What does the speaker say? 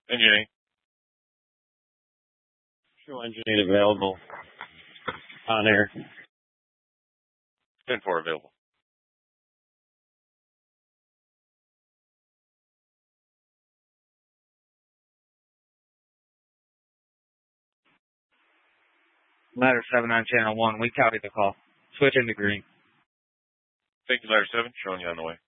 Engine 8. Show engine 8 available. On air. 10-4 available. Ladder 7 on channel 1. We copy the call. Switch into green. Thank you, Ladder 7. Showing you on the way.